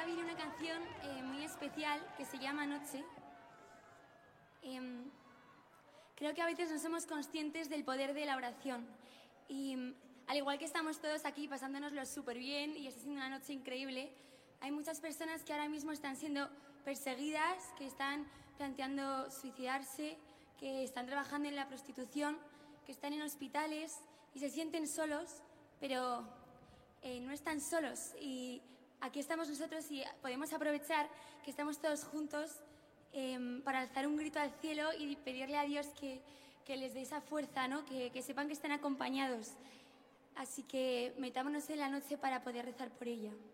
ahora viene una canción muy especial que se llama Noche. Creo que a veces no somos conscientes del poder de la oración. Y al igual que estamos todos aquí pasándonoslo súper bien y está siendo una noche increíble, hay muchas personas que ahora mismo están siendo perseguidas, que están planteando suicidarse, que están trabajando en la prostitución, que están en hospitales y se sienten solos, pero no están solos. Y aquí estamos nosotros y podemos aprovechar que estamos todos juntos para alzar un grito al cielo y pedirle a Dios que les dé esa fuerza, ¿no? Que sepan que están acompañados. Así que metámonos en la noche para poder rezar por ella.